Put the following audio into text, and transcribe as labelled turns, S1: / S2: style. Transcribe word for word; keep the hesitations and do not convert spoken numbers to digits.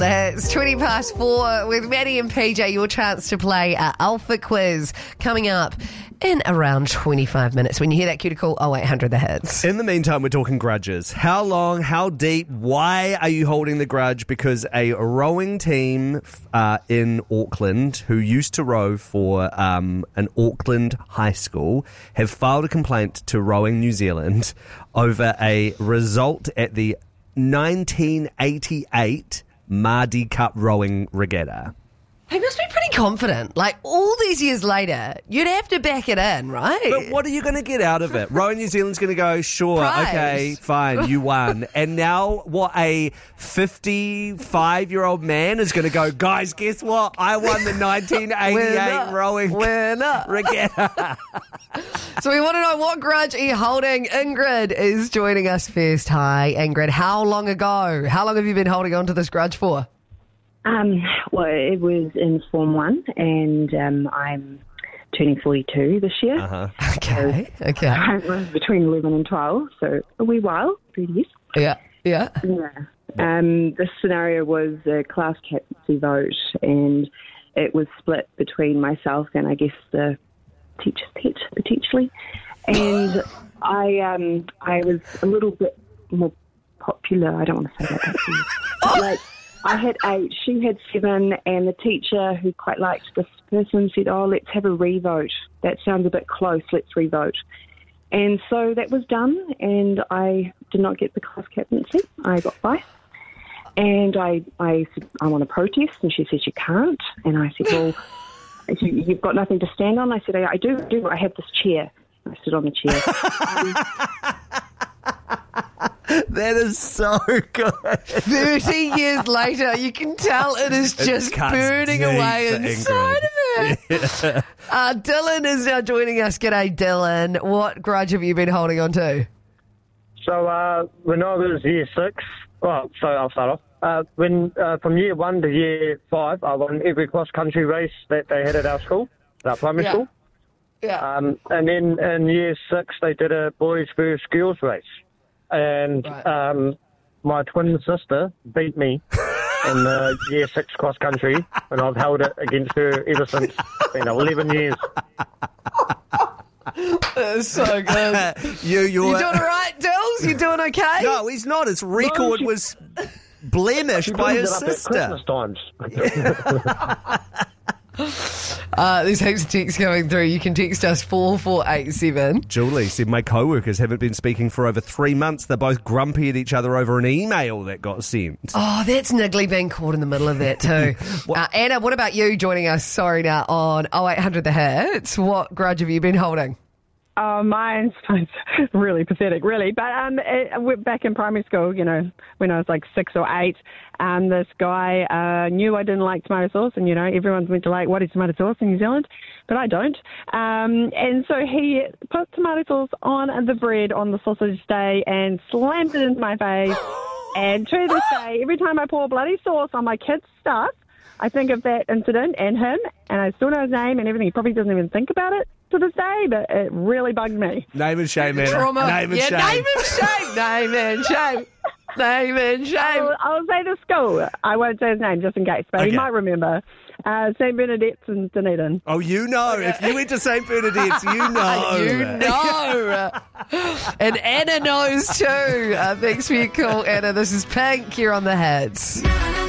S1: It's twenty past four with Maddie and P J. Your chance to play our Alpha Quiz coming up in around twenty-five minutes. When you hear that cue to call oh eight hundred the hits.
S2: In the meantime, we're talking grudges. How long, how deep, why are you holding the grudge? Because a rowing team uh, in Auckland who used to row for um, an Auckland high school have filed a complaint to Rowing New Zealand over a result at the nineteen eighty-eight Mardi Cup rowing regatta.
S1: He must be pretty confident. Like, all these years later, you'd have to back it in, right?
S2: But what are you going to get out of it? Rowing New Zealand's going to go, sure,
S1: Prize.
S2: okay, fine, you won. And now, what, a fifty-five-year-old man is going to go, guys, guess what? I won the nineteen eighty-eight rowing
S1: Winner.
S2: regatta.
S1: So we want to know, what grudge are you holding? Ingrid is joining us first. Hi, Ingrid. How long ago? How long have you been holding on to this grudge for?
S3: Um, well, it was in Form one, and um, I'm turning forty-two this year.
S2: Uh-huh.
S1: Okay, okay.
S3: I was between eleven and twelve, so a wee while, three years.
S1: Yeah, yeah.
S3: Yeah. Um, this scenario was a class captaincy vote, and it was split between myself and I guess the teacher's pet, potentially. And I, um, I was a little bit more popular. I don't want to say that. But like, I had eight, she had seven, and the teacher who quite liked this person said, oh, let's have a re-vote. That sounds a bit close, let's re-vote. And so that was done, and I did not get the class captaincy. I got vice. And I, I said, I want to protest, and she said, you can't. And I said, well, you've got nothing to stand on? I said, I, I do, I do, I have this chair. I stood on the chair. um,
S2: That is so good.
S1: thirty years later, you can tell it is just
S2: cuts
S1: burning
S2: deep
S1: away
S2: for
S1: inside of it.
S2: Yeah.
S1: Uh, Dylan is now joining us. G'day, Dylan. What grudge have you been holding on to?
S4: So uh, when I was year six, well, so I'll start off. Uh, when uh, from year one to year five, I won every cross-country race that they had at our school, at our primary
S1: Yeah.
S4: school.
S1: Yeah.
S4: Um, and then in year six, they did a boys versus girls race. And
S1: Right.
S4: um, my twin sister beat me in the year six cross country, and I've held it against her ever since. It's been eleven years.
S1: That's so good.
S2: you, you're,
S1: You doing all right, Dills? You doing okay?
S2: No, he's not. His record
S4: she-
S2: was blemished by
S4: Brings
S2: his
S4: it up
S2: sister.
S4: at Christmas times.
S1: Uh, there's heaps of texts coming through. You can text us four four eight seven.
S2: Julie said, my co-workers haven't been speaking for over three months. They're both grumpy at each other over an email that got sent.
S1: Oh, that's niggly being caught in the middle of that too. uh, Anna, what about you joining us, sorry now, on oh eight hundred the hits? What grudge have you been holding?
S5: Oh, mine's, mine's really pathetic, really. But um, it, we're back in primary school, you know, when I was like six or eight, um, this guy uh, knew I didn't like tomato sauce, and, you know, everyone's meant to like, what is tomato sauce in New Zealand? But I don't. Um, and so he put tomato sauce on the bread on the sausage day and slammed it into my face. And to this day, every time I pour bloody sauce on my kids' stuff, I think of that incident and him, and I still know his name and everything. He probably doesn't even think about it to this day, but it really bugged me.
S2: Name and shame, Anna.
S1: Trauma.
S2: Name and
S1: yeah,
S2: shame.
S1: name and shame. Name and shame. Name and shame.
S5: I'll, I'll say the school. I won't say his name just in case, but
S2: Okay.
S5: he might remember. Uh, Saint Bernadette's in Dunedin.
S2: Oh, you know. If you went to Saint Bernadette's, you know.
S1: You know. And Anna knows too. Uh, thanks for your call, Anna. This is Pink here on the Hits.